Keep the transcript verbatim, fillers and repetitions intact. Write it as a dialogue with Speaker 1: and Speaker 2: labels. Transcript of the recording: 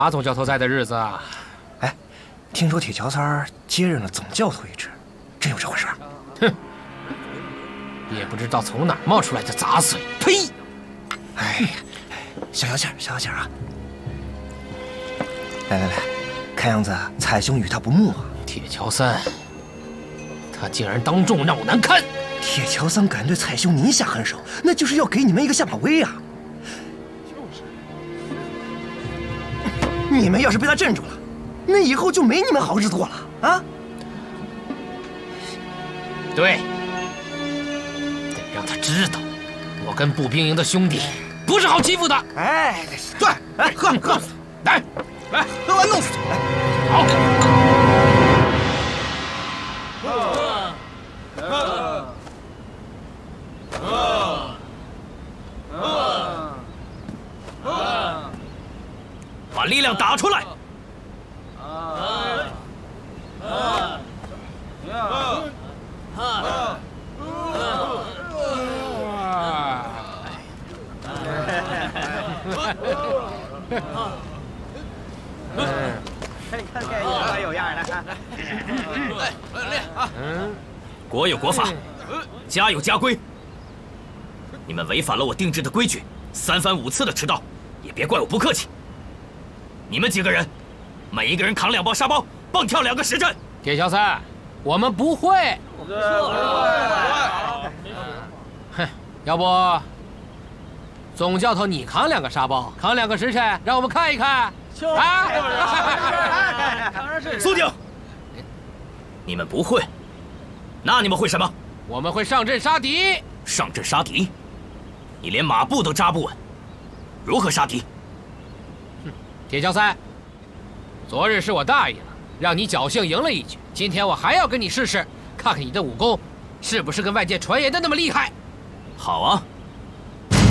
Speaker 1: 马总教头在的日子啊。
Speaker 2: 哎，听说铁桥三接任了总教头一职，真有这回事？
Speaker 1: 哼，也不知道从哪儿冒出来的杂碎。呸！
Speaker 2: 哎，消消气儿，消消气儿啊！来来来，看样子彩兄与他不睦啊。
Speaker 1: 铁桥三，他竟然当众让我难堪！
Speaker 2: 铁桥三敢对彩兄您下狠手，那就是要给你们一个下马威啊！就是，你们要是被他镇住了，那以后就没你们好日子过了啊！
Speaker 1: 对，得让他知道，我跟步兵营的兄弟不是好欺负的。
Speaker 2: 哎，对，来喝喝，
Speaker 1: 来
Speaker 2: 来，喝完弄死他！
Speaker 1: 好。
Speaker 3: 把力量打出来！
Speaker 2: 看看有模有样的。
Speaker 3: 来，来练啊！嗯，国有国法，家有家规。你们违反了我定制的规矩，三番五次的迟到，也别怪我不客气。你们几个人，每一个人扛两包沙包，蹦跳两个时辰。
Speaker 1: 铁桥三，我们不会。
Speaker 2: 不会。
Speaker 1: 哼，要不总教头你扛两个沙包，扛两个时辰，让我们看一看。啊！
Speaker 3: 肃静！你们不会，那你们会什么？
Speaker 1: 我们会上阵杀敌。
Speaker 3: 上阵杀敌？你连马步都扎不稳，如何杀敌？
Speaker 1: 哼，铁桥三，昨日是我大意了，让你侥幸赢了一局。今天我还要跟你试试，看看你的武功是不是跟外界传言的那么厉害。
Speaker 3: 好啊，